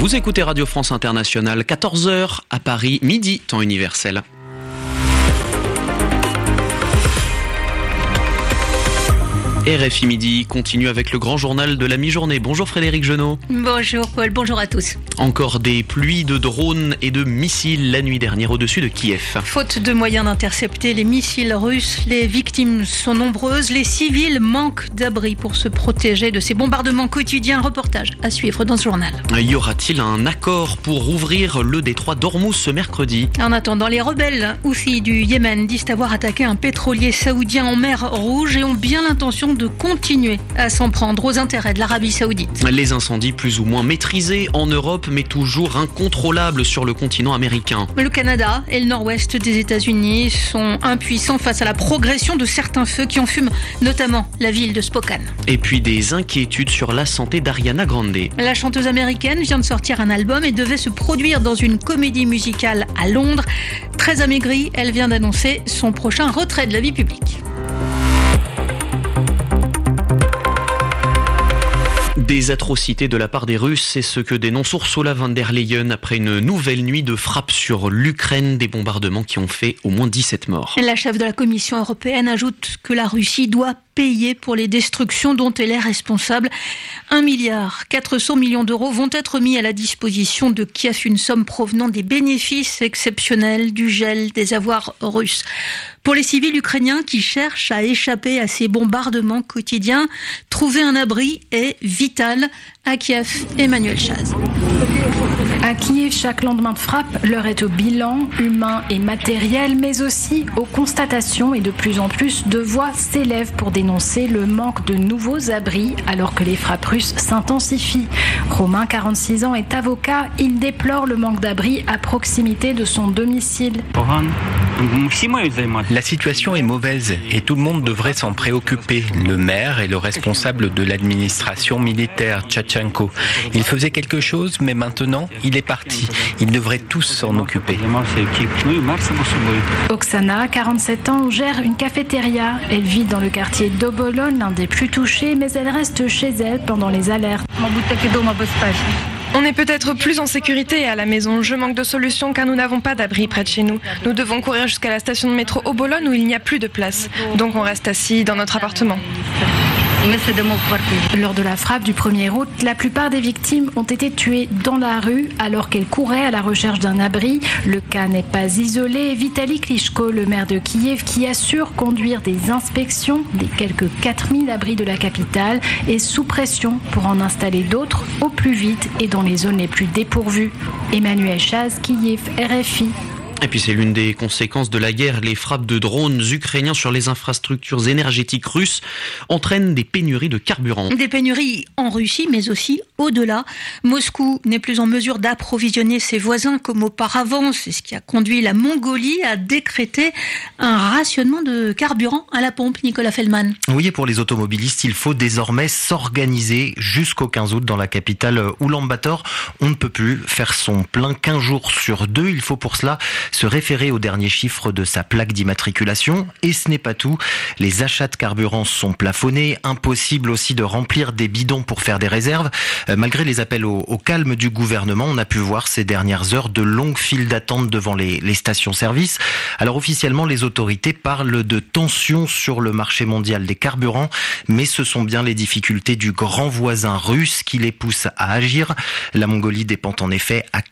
Vous écoutez Radio France Internationale, 14h à Paris, midi, temps universel. RFI Midi continue avec le grand journal de la mi-journée. Bonjour Frédéric Genot. Bonjour Paul, bonjour à tous. Encore des pluies de drones et de missiles la nuit dernière au-dessus de Kiev. Faute de moyens d'intercepter les missiles russes, les victimes sont nombreuses. Les civils manquent d'abri pour se protéger de ces bombardements quotidiens. Reportage à suivre dans ce journal. Y aura-t-il un accord pour ouvrir le détroit d'Ormuz ce mercredi ? En attendant, les rebelles Houthis du Yémen disent avoir attaqué un pétrolier saoudien en mer Rouge et ont bien l'intention de continuer à s'en prendre aux intérêts de l'Arabie Saoudite. Les incendies plus ou moins maîtrisés en Europe, mais toujours incontrôlables sur le continent américain. Le Canada et le nord-ouest des États-Unis sont impuissants face à la progression de certains feux qui enfument notamment la ville de Spokane. Et puis des inquiétudes sur la santé d'Ariana Grande. La chanteuse américaine vient de sortir un album et devait se produire dans une comédie musicale à Londres. Très amaigrie, elle vient d'annoncer son prochain retrait de la vie publique. Des atrocités de la part des Russes, c'est ce que dénonce Ursula von der Leyen après une nouvelle nuit de frappes sur l'Ukraine, des bombardements qui ont fait au moins 17 morts. La chef de la Commission européenne ajoute que la Russie doit payer pour les destructions dont elle est responsable. 1,4 milliard d'euros vont être mis à la disposition de Kiev, une somme provenant des bénéfices exceptionnels du gel des avoirs russes. Pour les civils ukrainiens qui cherchent à échapper à ces bombardements quotidiens, trouver un abri est vital. À Kiev, Emmanuel Chaz. À Kiev, chaque lendemain de frappe, l'heure est au bilan humain et matériel, mais aussi aux constatations, et de plus en plus de voix s'élèvent pour dénoncer le manque de nouveaux abris alors que les frappes russes s'intensifient. Romain, 46 ans, est avocat. Il déplore le manque d'abris à proximité de son domicile. La situation est mauvaise et tout le monde devrait s'en préoccuper. Le maire et le responsable de l'administration militaire, Tchatchenko. Il faisait quelque chose, mais maintenant, il est parti. Ils devraient tous s'en occuper. Oksana, 47 ans, gère une cafétéria. Elle vit dans le quartier d'Obolon, l'un des plus touchés, mais elle reste chez elle pendant les alertes. On est peut-être plus en sécurité à la maison. Je manque de solutions car nous n'avons pas d'abri près de chez nous. Nous devons courir jusqu'à la station de métro Obolon où il n'y a plus de place. Donc on reste assis dans notre appartement. Lors de la frappe du 1er août, la plupart des victimes ont été tuées dans la rue alors qu'elles couraient à la recherche d'un abri. Le cas n'est pas isolé. Vitali Klitschko, le maire de Kiev, qui assure conduire des inspections des quelques 4000 abris de la capitale, est sous pression pour en installer d'autres au plus vite et dans les zones les plus dépourvues. Emmanuel Chaz, Kiev, RFI. Et puis c'est l'une des conséquences de la guerre. Les frappes de drones ukrainiens sur les infrastructures énergétiques russes entraînent des pénuries de carburant. Des pénuries en Russie, mais aussi au-delà. Moscou n'est plus en mesure d'approvisionner ses voisins comme auparavant. C'est ce qui a conduit la Mongolie à décréter un rationnement de carburant à la pompe. Nicolas Feldman. Oui, et pour les automobilistes, il faut désormais s'organiser jusqu'au 15 août dans la capitale Oulan-Bator. On ne peut plus faire son plein qu'un jour sur deux. Il faut pour cela se référer aux derniers chiffres de sa plaque d'immatriculation. Et ce n'est pas tout. Les achats de carburant sont plafonnés. Impossible aussi de remplir des bidons pour faire des réserves. Malgré les appels au calme du gouvernement, on a pu voir ces dernières heures de longues files d'attente devant les stations-service. Alors officiellement, les autorités parlent de tensions sur le marché mondial des carburants, mais ce sont bien les difficultés du grand voisin russe qui les poussent à agir. La Mongolie dépend en effet à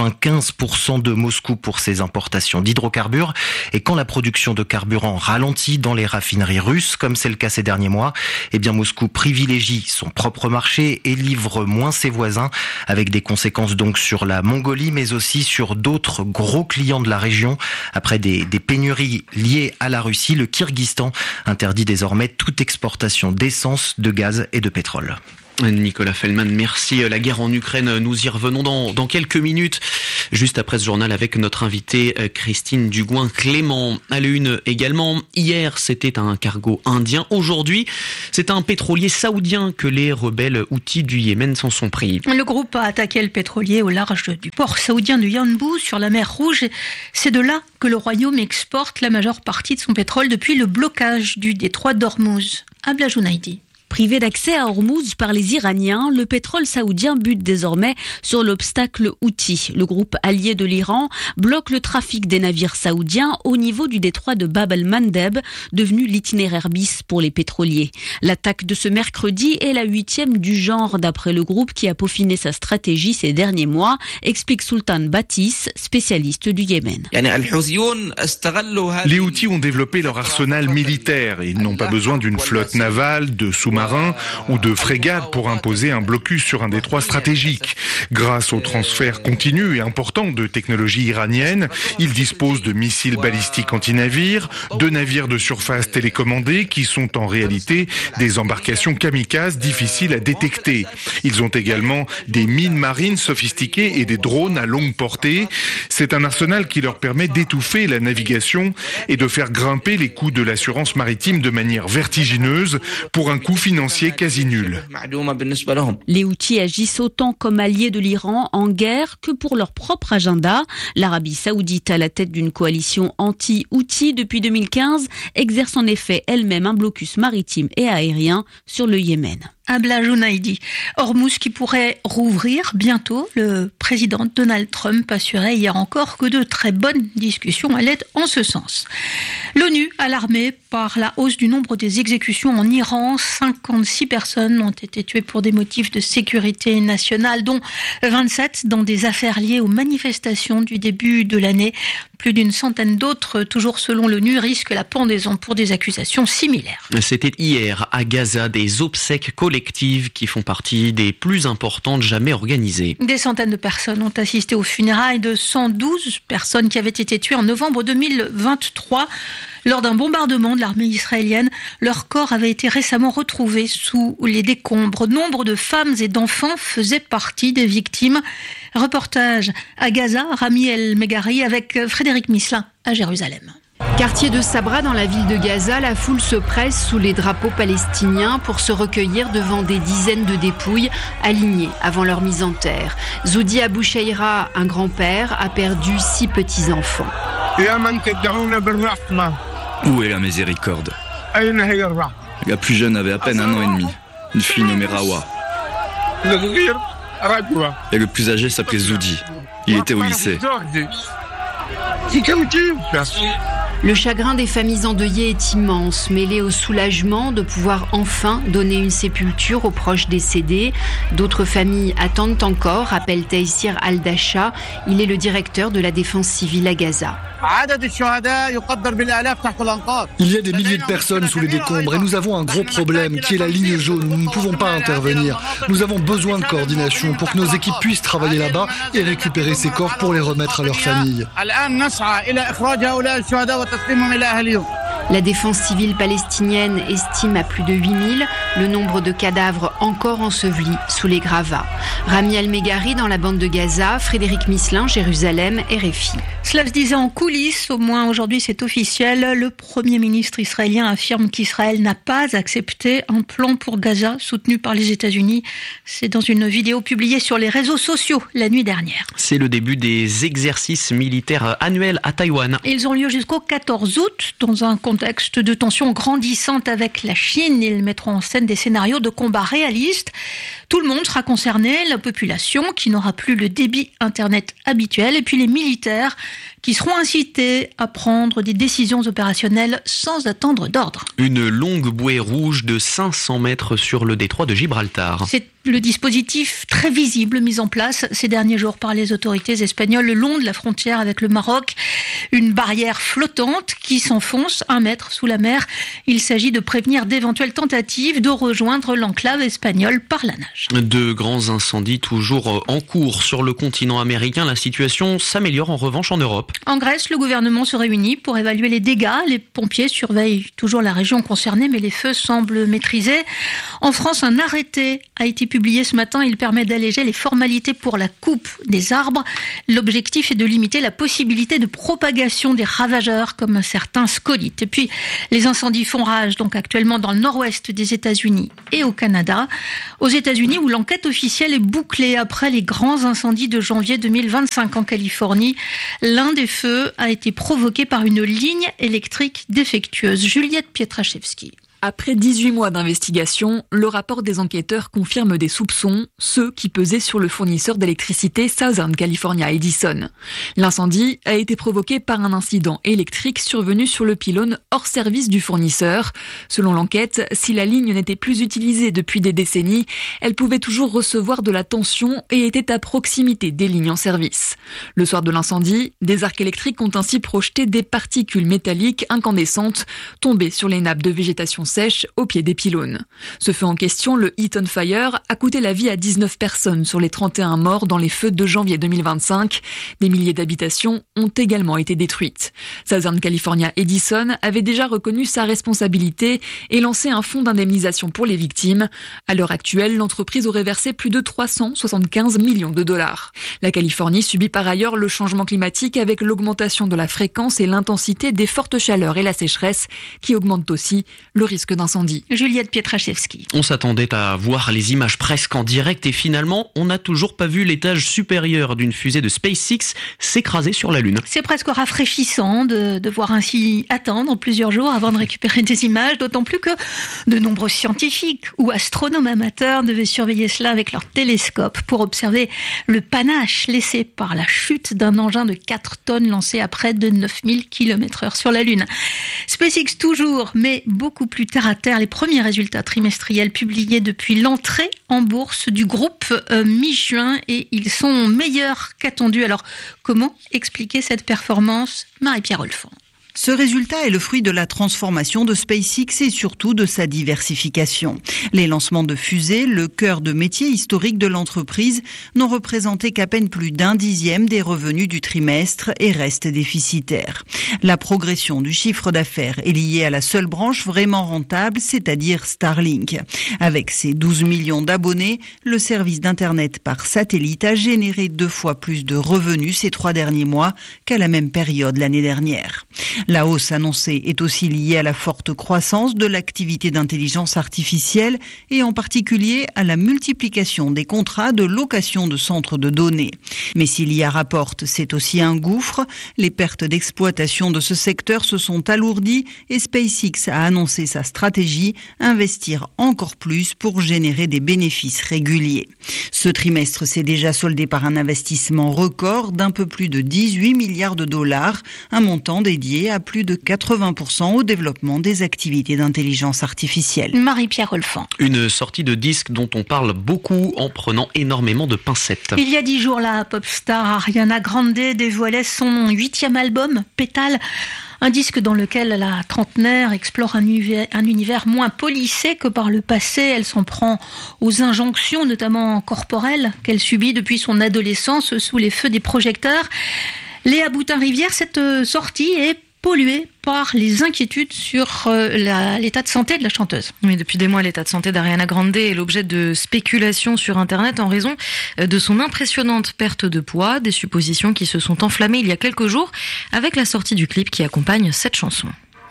95% de Moscou pour ses importations d'hydrocarbures. Et quand la production de carburant ralentit dans les raffineries russes, comme c'est le cas ces derniers mois, eh bien Moscou privilégie son propre marché et livre moins ses voisins, avec des conséquences donc sur la Mongolie, mais aussi sur d'autres gros clients de la région. Après des pénuries liées à la Russie, le Kirghizstan interdit désormais toute exportation d'essence, de gaz et de pétrole. Nicolas Feldman, merci. La guerre en Ukraine, nous y revenons dans quelques minutes, juste après ce journal avec notre invitée Christine Dugouin-Clément. À l'une également, hier c'était un cargo indien, aujourd'hui c'est un pétrolier saoudien que les rebelles Houthis du Yémen s'en sont pris. Le groupe a attaqué le pétrolier au large du port saoudien de Yanbu sur la mer Rouge. C'est de là que le royaume exporte la majeure partie de son pétrole depuis le blocage du détroit d'Ormuz. Abla Jounaidi. Privé d'accès à Hormuz par les Iraniens, le pétrole saoudien bute désormais sur l'obstacle Houthi. Le groupe allié de l'Iran bloque le trafic des navires saoudiens au niveau du détroit de Bab el-Mandeb, devenu l'itinéraire bis pour les pétroliers. L'attaque de ce mercredi est la 8e du genre d'après le groupe qui a peaufiné sa stratégie ces derniers mois, explique Sultan Batis, spécialiste du Yémen. Les Houthis ont développé leur arsenal militaire et ils n'ont pas besoin d'une flotte navale, de sous-marins ou de frégates pour imposer un blocus sur un détroit stratégique. Grâce au transfert continu et important de technologies iraniennes, ils disposent de missiles balistiques anti-navires, de navires de surface télécommandés qui sont en réalité des embarcations kamikazes difficiles à détecter. Ils ont également des mines marines sophistiquées et des drones à longue portée. C'est un arsenal qui leur permet d'étouffer la navigation et de faire grimper les coûts de l'assurance maritime de manière vertigineuse pour un coût financier quasi nul. Les Houthis agissent autant comme alliés de l'Iran en guerre que pour leur propre agenda. L'Arabie saoudite, à la tête d'une coalition anti-Houthi depuis 2015, exerce en effet elle-même un blocus maritime et aérien sur le Yémen. Abla Jounaidi. Hormuz qui pourrait rouvrir bientôt. Le président Donald Trump assurait hier encore que de très bonnes discussions allaient en ce sens. L'ONU, alarmée par la hausse du nombre des exécutions en Iran, 56 personnes ont été tuées pour des motifs de sécurité nationale, dont 27 dans des affaires liées aux manifestations du début de l'année. Plus d'une centaine d'autres, toujours selon l'ONU, risquent la pendaison pour des accusations similaires. C'était hier à Gaza des obsèques collectives qui font partie des plus importantes jamais organisées. Des centaines de personnes ont assisté aux funérailles de 112 personnes qui avaient été tuées en novembre 2023. Lors d'un bombardement de l'armée israélienne, leurs corps avaient été récemment retrouvés sous les décombres. Nombre de femmes et d'enfants faisaient partie des victimes. Reportage à Gaza, Rami El-Megari avec Frédéric Misselin à Jérusalem. Quartier de Sabra dans la ville de Gaza, la foule se presse sous les drapeaux palestiniens pour se recueillir devant des dizaines de dépouilles alignées avant leur mise en terre. Zoudi Abou Sheira, un grand-père, a perdu 6 petits-enfants. Où est la miséricorde? La plus jeune avait à peine 1 an et demi, une fille nommée Rawa. Et le plus âgé s'appelait Zoudi. Il était au lycée. Le chagrin des familles endeuillées est immense, mêlé au soulagement de pouvoir enfin donner une sépulture aux proches décédés. D'autres familles attendent encore, rappelle Taïsir Al-Dasha. Il est le directeur de la défense civile à Gaza. Il y a des milliers de personnes sous les décombres et nous avons un gros problème qui est la ligne jaune. Nous ne pouvons pas intervenir. Nous avons besoin de coordination pour que nos équipes puissent travailler là-bas et récupérer ces corps pour les remettre à leurs familles. La défense civile palestinienne estime à plus de 8000 le nombre de cadavres encore ensevelis sous les gravats. Rami El-Megari dans la bande de Gaza, Frédéric Misselin, Jérusalem, RFI. Cela se disait en coulisses, au moins aujourd'hui c'est officiel. Le Premier ministre israélien affirme qu'Israël n'a pas accepté un plan pour Gaza soutenu par les États-Unis. C'est dans une vidéo publiée sur les réseaux sociaux la nuit dernière. C'est le début des exercices militaires annuels à Taïwan. Ils ont lieu jusqu'au 14 août dans un contexte de tensions grandissantes avec la Chine. Ils mettront en scène des scénarios de combat réalistes. Tout le monde sera concerné, la population qui n'aura plus le débit Internet habituel et puis les militaires qui seront incités à prendre des décisions opérationnelles sans attendre d'ordre. Une longue bouée rouge de 500 mètres sur le détroit de Gibraltar. C'est le dispositif très visible mis en place ces derniers jours par les autorités espagnoles le long de la frontière avec le Maroc. Une barrière flottante qui s'enfonce 1 mètre sous la mer. Il s'agit de prévenir d'éventuelles tentatives de rejoindre l'enclave espagnole par la nage. De grands incendies toujours en cours sur le continent américain. La situation s'améliore en revanche en Europe. En Grèce, le gouvernement se réunit pour évaluer les dégâts. Les pompiers surveillent toujours la région concernée, mais les feux semblent maîtrisés. En France, un arrêté a été publié ce matin. Il permet d'alléger les formalités pour la coupe des arbres. L'objectif est de limiter la possibilité de propagation des ravageurs, comme certains scolites. Et puis, les incendies font rage, donc actuellement dans le nord-ouest des États-Unis et au Canada. Aux États-Unis, où l'enquête officielle est bouclée après les grands incendies de janvier 2025 en Californie. L'un des feux a été provoqué par une ligne électrique défectueuse. Juliette Pietraszewski. Après 18 mois d'investigation, le rapport des enquêteurs confirme des soupçons, ceux qui pesaient sur le fournisseur d'électricité Southern California Edison. L'incendie a été provoqué par un incident électrique survenu sur le pylône hors service du fournisseur. Selon l'enquête, si la ligne n'était plus utilisée depuis des décennies, elle pouvait toujours recevoir de la tension et était à proximité des lignes en service. Le soir de l'incendie, des arcs électriques ont ainsi projeté des particules métalliques incandescentes tombées sur les nappes de végétation sèche au pied des pylônes. Ce feu en question, le Eaton Fire, a coûté la vie à 19 personnes sur les 31 morts dans les feux de janvier 2025. Des milliers d'habitations ont également été détruites. Southern California Edison avait déjà reconnu sa responsabilité et lancé un fonds d'indemnisation pour les victimes. À l'heure actuelle, l'entreprise aurait versé plus de 375 millions de dollars. La Californie subit par ailleurs le changement climatique avec l'augmentation de la fréquence et l'intensité des fortes chaleurs et la sécheresse qui augmentent aussi le risque d'incendie. Juliette Pietraszewski. On s'attendait à voir les images presque en direct et finalement, on n'a toujours pas vu l'étage supérieur d'une fusée de SpaceX s'écraser sur la Lune. C'est presque rafraîchissant de devoir ainsi attendre plusieurs jours avant de récupérer des images, d'autant plus que de nombreux scientifiques ou astronomes amateurs devaient surveiller cela avec leur télescope pour observer le panache laissé par la chute d'un engin de 4 tonnes lancé à près de 9000 km/h sur la Lune. SpaceX toujours, mais beaucoup plus terre à terre, les premiers résultats trimestriels publiés depuis l'entrée en bourse du groupe mi-juin et ils sont meilleurs qu'attendus. Alors, comment expliquer cette performance ? Marie-Pierre Olfan. Ce résultat est le fruit de la transformation de SpaceX et surtout de sa diversification. Les lancements de fusées, le cœur de métier historique de l'entreprise, n'ont représenté qu'à peine plus d'1/10 des revenus du trimestre et restent déficitaires. La progression du chiffre d'affaires est liée à la seule branche vraiment rentable, c'est-à-dire Starlink. Avec ses 12 millions d'abonnés, le service d'Internet par satellite a généré 2 fois plus de revenus ces 3 derniers mois qu'à la même période l'année dernière. La hausse annoncée est aussi liée à la forte croissance de l'activité d'intelligence artificielle et en particulier à la multiplication des contrats de location de centres de données. Mais si l'IA rapporte, c'est aussi un gouffre. Les pertes d'exploitation de ce secteur se sont alourdies et SpaceX a annoncé sa stratégie, investir encore plus pour générer des bénéfices réguliers. Ce trimestre s'est déjà soldé par un investissement record d'un peu plus de 18 milliards de dollars, un montant dédié à plus de 80% au développement des activités d'intelligence artificielle. Marie-Pierre Olfan. Une sortie de disque dont on parle beaucoup en prenant énormément de pincettes. Il y a 10 jours, la pop star Ariana Grande dévoilait son 8e album, Pétale. Un disque dans lequel la trentenaire explore un univers moins policé que par le passé. Elle s'en prend aux injonctions, notamment corporelles, qu'elle subit depuis son adolescence sous les feux des projecteurs. Léa Boutin-Rivière, cette sortie est polluée par les inquiétudes sur l'état de santé de la chanteuse. Oui, depuis des mois, l'état de santé d'Ariana Grande est l'objet de spéculations sur Internet en raison de son impressionnante perte de poids, des suppositions qui se sont enflammées il y a quelques jours avec la sortie du clip qui accompagne cette chanson.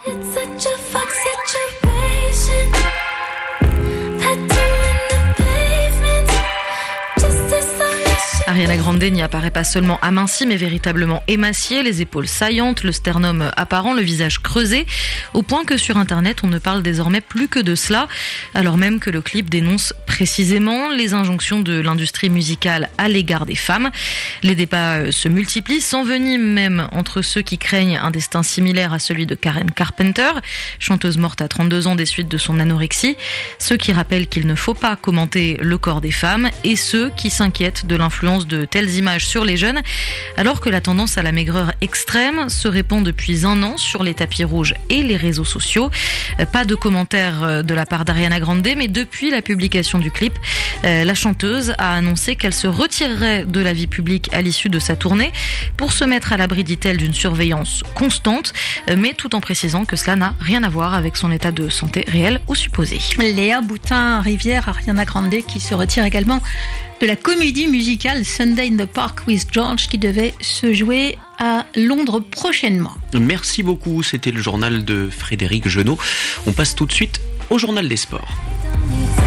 Ariana Grande n'y apparaît pas seulement amincie, mais véritablement émaciée, les épaules saillantes, le sternum apparent, le visage creusé, au point que sur Internet, on ne parle désormais plus que de cela, alors même que le clip dénonce précisément les injonctions de l'industrie musicale à l'égard des femmes. Les débats se multiplient, s'enveniment même entre ceux qui craignent un destin similaire à celui de Karen Carpenter, chanteuse morte à 32 ans des suites de son anorexie, ceux qui rappellent qu'il ne faut pas commenter le corps des femmes, et ceux qui s'inquiètent de l'influence de telles images sur les jeunes, alors que la tendance à la maigreur extrême se répand depuis 1 an sur les tapis rouges et les réseaux sociaux. Pas de commentaires de la part d'Ariana Grande, mais depuis la publication du clip, la chanteuse a annoncé qu'elle se retirerait de la vie publique à l'issue de sa tournée pour se mettre à l'abri, dit-elle, d'une surveillance constante, mais tout en précisant que cela n'a rien à voir avec son état de santé réel ou supposé. Léa Boutin-Rivière, Ariana Grande qui se retire également de la comédie musicale Sunday in the Park with George qui devait se jouer à Londres prochainement. Merci beaucoup, c'était le journal de Frédéric Genot. On passe tout de suite au journal des sports.